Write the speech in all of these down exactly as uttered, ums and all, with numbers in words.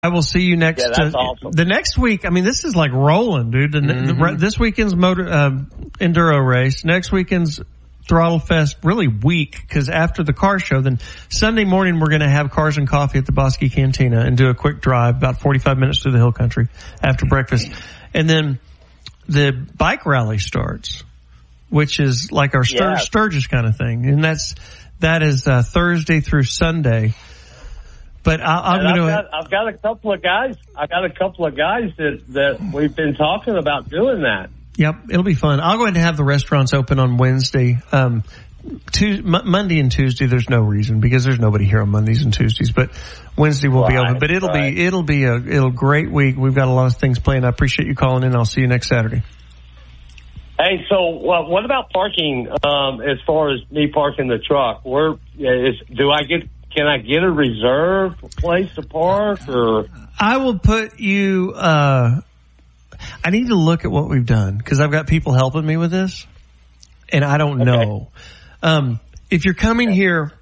I will see you next. Yeah, that's uh, awesome. The next week, I mean, this is like rolling, dude. The, Mm-hmm. the, this weekend's motor uh, enduro race. Next weekend's Throttle Fest, really weak, because after the car show, then Sunday morning we're going to have Cars and Coffee at the Bosque Cantina and do a quick drive, about forty-five minutes through the hill country after breakfast. And then the bike rally starts, which is like our Stur- Yeah. Sturgis kind of thing. And that's, that is uh, Thursday through Sunday. But I, I'm And going I've to. got, I've got a couple of guys. I've got a couple of guys that, that we've been talking about doing that. Yep, it'll be fun. I'll go ahead and have the restaurants open on Wednesday. Um, Tuesday, M- Monday and Tuesday, there's no reason because there's nobody here on Mondays and Tuesdays. But Wednesday will be Right, open. But it'll right. be it'll be a it'll great week. We've got a lot of things planned. I appreciate you calling in. I'll see you next Saturday. Hey, so well, what about parking? Um, as far as me parking the truck, where is do I get? Can I get a reserved place to park? Or I will put you. Uh, I need to look at what we've done because I've got people helping me with this, and I don't Okay. know. Um, if you're coming here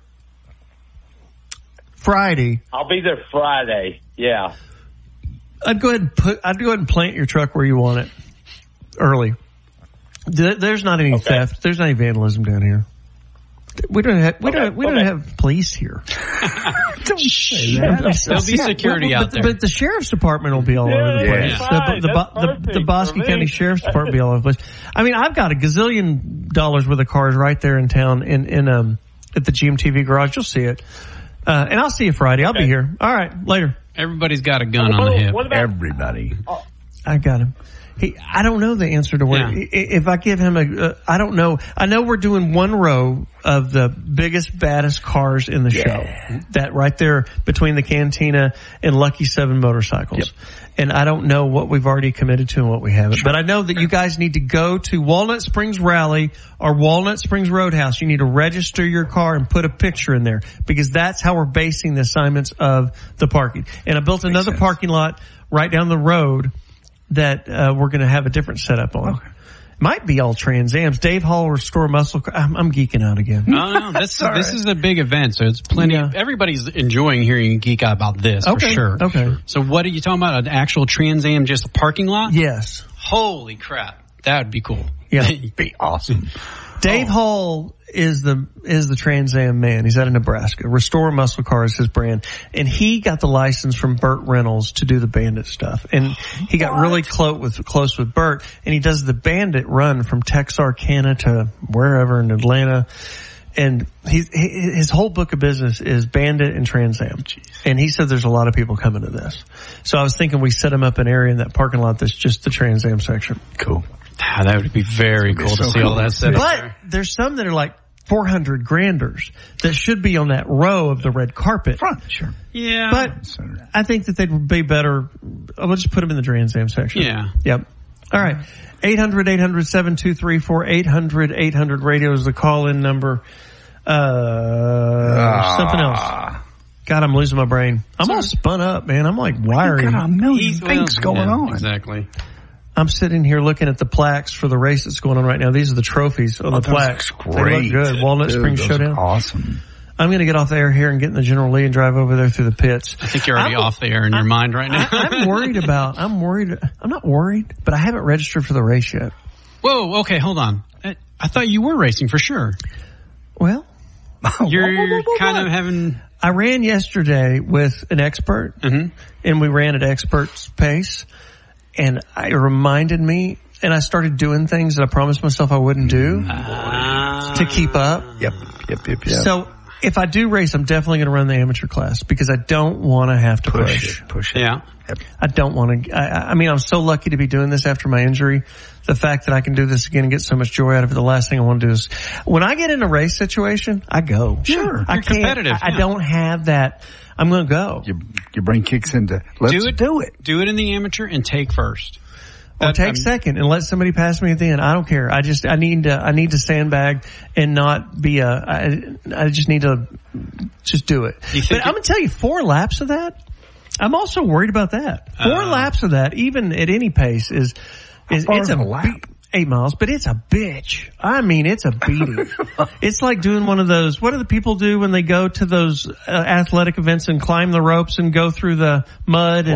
Friday, I'll be there Friday. Yeah. I'd go ahead and put. I'd go ahead and plant your truck where you want it early. Th- There's not any Okay. theft. There's not any vandalism down here. We don't have. We Okay, don't. We okay. don't have police here. Don't say that. There'll be security Well, out but, there. But the sheriff's department will be all Yeah, over the yeah, place. it's The, fine. the, That's the, the, perfect the Bosque for me. County Sheriff's Department will be all over the place. I mean, I've got a gazillion dollars worth of cars right there in town in in um at the G M T V garage. You'll see it. Uh, and I'll see you Friday. I'll be Okay. here. All right, later. Everybody's got a gun on the What, hip. what about Everybody. I got him. He, I don't know the answer to where, Yeah. I- if I give him a, uh, I don't know. I know we're doing one row of the biggest, baddest cars in the show. That right there between the Cantina and Lucky Seven Motorcycles. Yep. And I don't know what we've already committed to and what we haven't. But I know that you guys need to go to Walnut Springs Rally or Walnut Springs Roadhouse. You need to register your car and put a picture in there because that's how we're basing the assignments of the parking. And I built another sense. parking lot right down the road that uh, we're going to have a different setup on. Okay. Might be all Trans Ams. Dave Hall Restore Muscle Car. I'm, I'm geeking out again. No, no, this all this right. is a big event, so it's plenty. Yeah. Everybody's enjoying hearing you geek out about this Okay, for sure. okay. So what are you talking about? An actual Trans Am, just a parking lot? Yes. Holy crap, that would be cool. Yeah. Be awesome. Dave Hall is the is the Trans Am man. He's out of Nebraska. Restore Muscle Car is his brand, and he got the license from Burt Reynolds to do the Bandit stuff. And he got really close with close with Burt, and he does the Bandit run from Texarkana to wherever in Atlanta. And he's, he, his whole book of business is Bandit and Trans Am. And he said there's a lot of people coming to this. So I was thinking we set him up an area in that parking lot that's just the Trans Am section. Cool. Ah, that would be very cool to so see all cool that to set up But there. there's some that are like four hundred granders that should be on that row of the red carpet. Front, sure. Yeah. But Center. I think that they'd be better. I'll just put them in the Trans Am section. Yeah. Yep. All right. eight hundred, eight hundred, seven two three four, eight hundred, eight hundred radio is the call-in number. Uh, something else. Ah. God, I'm losing my brain. I'm all spun up, man. I'm like wiry. You got a million He's- things well, going yeah, on. Exactly. I'm sitting here looking at the plaques for the race that's going on right now. These are the trophies on Oh, the those plaques. look great. They look good. Walnut Dude, Springs those Showdown. are awesome. I'm going to get off the air here and get in the General Lee and drive over there through the pits. I think you're already I'm- off the air in your mind right now. I, I'm worried about, I'm worried, I'm not worried, but I haven't registered for the race yet. Whoa, okay, hold on. I, I thought you were racing for sure. Well, You're kind of having... I ran yesterday with an expert, Mhm. and we ran at expert's pace, and it reminded me, and I started doing things that I promised myself I wouldn't do Ah. to keep up. Yep, yep, yep, yep. So if I do race, I'm definitely going to run the amateur class because I don't want to have to push. push it, push it. Yeah. Yep. I don't want to. I, I mean, I'm so lucky to be doing this after my injury. The fact that I can do this again and get so much joy out of it. The last thing I want to do is when I get in a race situation, I go. Sure. I You're can't. competitive, I, I yeah. don't have that. I'm going to go. Your, your brain kicks into, let's Do it. do it. Do it in the amateur and take first. Or That- take I'm- second and let somebody pass me at the end. I don't care. I just, I need to, I need to sandbag and not be a, I, I just need to just do it. You think But I'm going to tell you, four laps of that, I'm also worried about that. Four Uh. laps of that, even at any pace is, is, far it's is a a lap? be- eight miles, but it's a bitch. I mean, it's a beating. It's like doing one of those, what do the people do when they go to those uh, athletic events and climb the ropes and go through the mud and